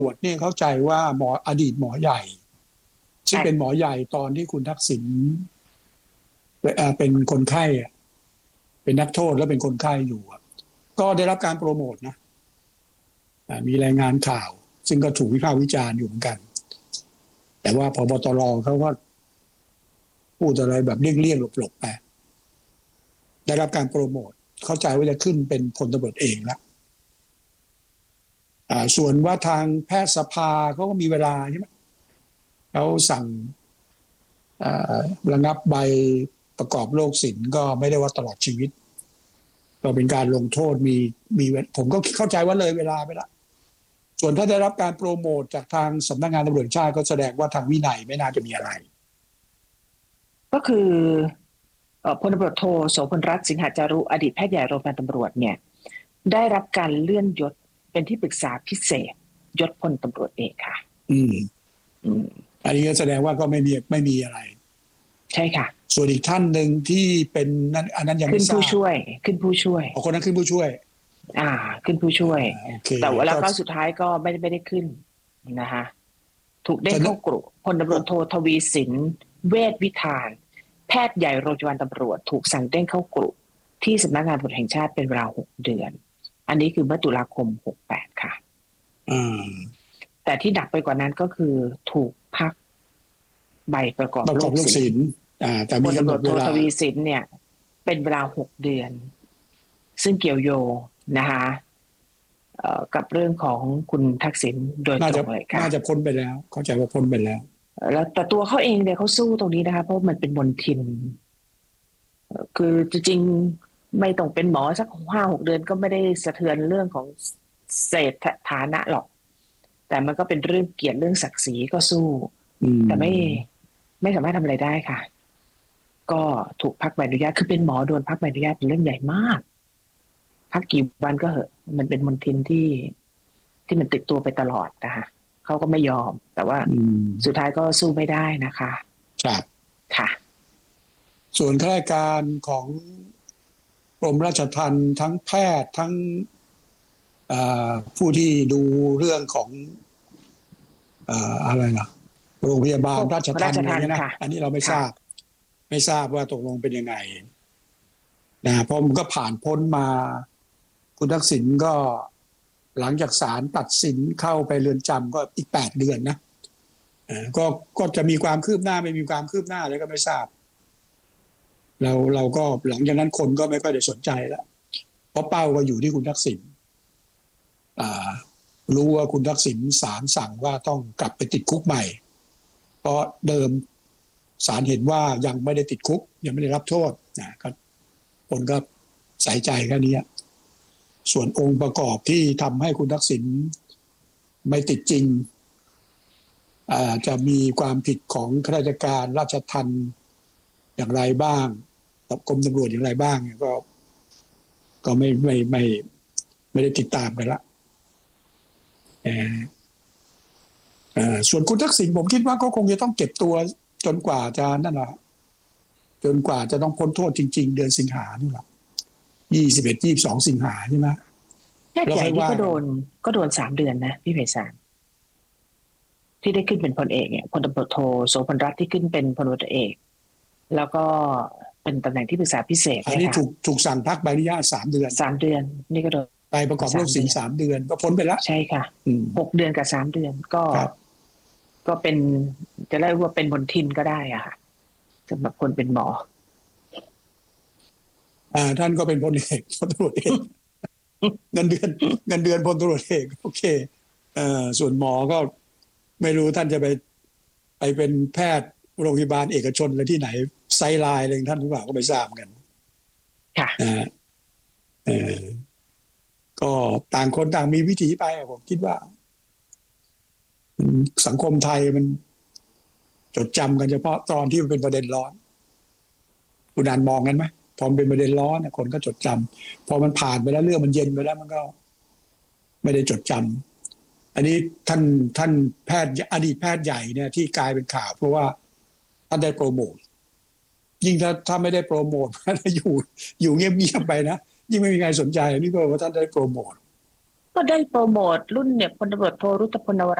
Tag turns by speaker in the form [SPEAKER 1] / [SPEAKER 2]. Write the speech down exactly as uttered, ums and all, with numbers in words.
[SPEAKER 1] วจเนี่ยเข้าใจว่าหมออดีตหมอใหญ่ซึ่งเป็นหมอใหญ่ตอนที่คุณทักษิณเป็นคนไข้เป็นนักโทษแล้วเป็นคนไข้อยู่ก็ได้รับการโปรโมทนะมีรายงานข่าวซึ่งก็ถูกวิพากษ์วิจารณ์อยู่เหมือนกันแต่ว่าพบตรเขาก็พูดอะไรแบบเลี่ยงๆหลบๆไปได้รับการโปรโมทเข้าใจว่าจะขึ้นเป็นพลตำรวจเอกแล้วส่วนว่าทางแพทยสภาเขาก็มีเวลาใช่ไหมเขาสั่งระงับใบประกอบโรคศิลป์ก็ไม่ได้ว่าตลอดชีวิตก็เป็นการลงโทษมีมีผมก็เข้าใจว่าเลยเวลาไปแล้วส่วนถ้าได้รับการโปรโมทจากทางสำนักงานตำรวจแห่งชาติก็แสดงว่าทางวินัยไม่น่าจะมีอะไร
[SPEAKER 2] ก็คือพลตำรวจโทโสพลรัตน์สิงหจารุอดีตแพทย์ใหญ่โรงพยาบาลตำรวจเนี่ยได้รับการเลื่อนยศเป็นที่ปรึกษาพิเศษยศพลตำรวจเอกค่ะ
[SPEAKER 1] อืมอืมอันนี้ก็แสดงว่าก็ไม่มีไม่มีอะไร
[SPEAKER 2] ใช่ค่ะ
[SPEAKER 1] ส่วนอีกท่านหนึ่งที่เป็นนั้นอันนั้นยังไม่ทราบ
[SPEAKER 2] ขึ้นผู้ช่วยขึ้นผู้ช่วย
[SPEAKER 1] อ๋อคนนั้นขึ้นผู้ช่วย
[SPEAKER 2] อ่าขึ้นผู้ช่วยแต่ว่าแล้วก็สุดท้ายก็ไม่ได้ไม่ได้ขึ้นนะคะถูกเด้งเข้ากรุพลตำรวจโททวีสินเวชวิธานแพทย์ใหญ่โรงพยาบาลตำรวจถูกสั่งเด้งเข้ากรุที่สำนักงานตำรวจแห่งชาติเป็นเวลาหกเดือนอันนี้คือเมื่อตุลาคมหกสิบแปดค่ะ
[SPEAKER 1] อืม
[SPEAKER 2] แต่ที่หนักไปกว่านั้นก็คือถูกพักใบประกอบโรคศิลป์
[SPEAKER 1] อ่าแต่มี
[SPEAKER 2] กำหนดเวลาพลตำรวจโททวีสินเนี่ยเป็นเวลาหกเดือนซึ่งเกี่ยวโยงนะคะกับเรื่องของคุณทักษิณโดยตรงเลยค่ะ
[SPEAKER 1] น่าจะพ้นไปแล้วเข้าใจว่าพ้นไปแล้ว
[SPEAKER 2] แล้วแต่ตัวเขาเองเนี่ยเขาสู้ตรงนี้นะคะเพราะมันเป็นมลทินคือจริงๆไม่ต้องเป็นหมอสักห้าหกเดือนก็ไม่ได้สะเทือนเรื่องของเศรษฐานะหรอกแต่มันก็เป็นเรื่องเกียรติเรื่องศักดิ์ศรีก็สู้แต่ไม่ไม่สามารถทำอะไรได้ค่ะก็ถูกพักใบอนุญาตคือเป็นหมอโดนพักใบอนุญาตเป็นเรื่องใหญ่มากพักกี่วันก็เหอะมันเป็นมลทินที่ที่มันติดตัวไปตลอดนะคะเขาก็ไม่ยอมแต่ว่าสุดท้ายก็สู้ไม่ได้นะคะ
[SPEAKER 1] ครับ
[SPEAKER 2] ค่ะ
[SPEAKER 1] ส่วนข้าราชการของกรมราชทัณฑ์ทั้งแพทย์ทั้งผู้ที่ดูเรื่องของอะไรนะโรงพยาบาลราชทัณฑ์อะไรนะอันนี้เราไม่ทราบไม่ทราบว่าตกลงเป็นยังไงนะเพราะมันก็ผ่านพ้นมาคุณทักษิณก็หลังจากศาลตัดสินเข้าไปเรือนจำก็อีกแปดเดือนนะก็ก็จะมีความคืบหน้าไม่มีความคืบหน้าอะไรก็ไม่ทราบเราเราก็หลังจากนั้นคนก็ไม่ค่อยได้สนใจแล้วเพราะเป้าก็อยู่ที่คุณทักษิณรู้ว่าคุณทักษิณศาลสั่งว่าต้องกลับไปติดคุกใหม่เพราะเดิมศาลเห็นว่ายังไม่ได้ติดคุกยังไม่ได้รับโทษนะก็คนก็ใส่ใจแค่นี้ส่วนองค์ประกอบที่ทำให้คุณทักษิณไม่ติดจริงจะมีความผิดของข้าราชการราชทัณฑ์อย่างไรบ้างกรมตำรวจอย่างไรบ้างก็ก็ไม่ไม่ไม่ไม่ได้ติดตามกันละส่วนคุณทักษิณผมคิดว่าก็คงจะต้องเก็บตัวจนกว่าจะนั่นแหละจนกว่าจะต้องพ้นโทษจริงๆเดือนสิงหานี่แหละยี่สิบเอ็ดยี่สิบสองสิงหาใช่ไหม
[SPEAKER 2] แพทย์ใหญ่ที่ก็โดนก็โดนสามเดือนนะพี่ไพศาลที่ได้ขึ้นเป็นพลเอกเนี่ยพลตำรวจโทโสพลรัตน์ที่ขึ้นเป็นพลตำรวจเอกแล้วก็เป็นตำแหน่งที่ปรึกษาพิเศษ
[SPEAKER 1] อันนี้ถูกถูกสั่งพักใบอนุญาตสามเดือน
[SPEAKER 2] สามเดือนนี่ก็โดน
[SPEAKER 1] ไปประกอบโรคศิลป์สามเดือนก็พ้นไปแล้ว
[SPEAKER 2] ใช่ค่ะหกเดือนกับสามเดือนก็ก็เป็นจะเรียกว่าเป็นมลทินก็ได้อ่ะค่ะสำหรับคนเป็นหมอ
[SPEAKER 1] อ่าท่านก็เป็นพลเอกพลตำรวจเอกเงินเดือนเงินเดือนพลตำรวจเอกโอเคเอ่อส่วนหมอก็ไม่รู้ท่านจะไปไปเป็นแพทย์โรงพยาบาลเอกชนอะไรที่ไหนไซไลน์อะไรท่านหรือเปล่าก็ไม่ทราบกัน
[SPEAKER 2] ค่ะ
[SPEAKER 1] นะเออก็ต่างคนต่างมีวิถีไปผมคิดว่าสังคมไทยมันจดจำกันเฉพาะตอนที่มันเป็นประเด็นร้อนคุณอ่านมองกันไหมพอมันเป็นประเด็นร้อนเนี่ยคนก็จดจำพอมันผ่านไปแล้วเรื่องมันเย็นไปแล้วมันก็ไม่ได้จดจำอันนี้ท่านท่านแพทย์อดีตแพทย์ใหญ่เนี่ยที่กลายเป็นข่าวเพราะว่าท่านได้โปรโมทยิ่งถ้าถ้าไม่ได้โปรโมทถ้าอยู่อยู่เงียบๆไปนะยิ่งไม่มีใครสนใจนี่ก็ว่าท่านได้โปรโมท
[SPEAKER 2] ก็ได้โปรโมทรุ่นเนี่ยพลตำรวจโทรุตพลนว